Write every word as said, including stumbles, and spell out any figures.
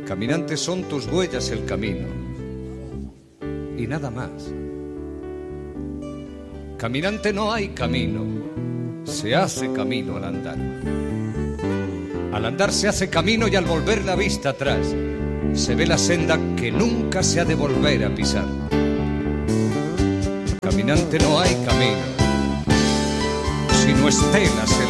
Caminante, son tus huellas el camino y nada más. Caminante, no hay camino, se hace camino al andar. Al andar se hace camino y al volver la vista atrás se ve la senda que nunca se ha de volver a pisar. Caminante, no hay camino, sino estelas en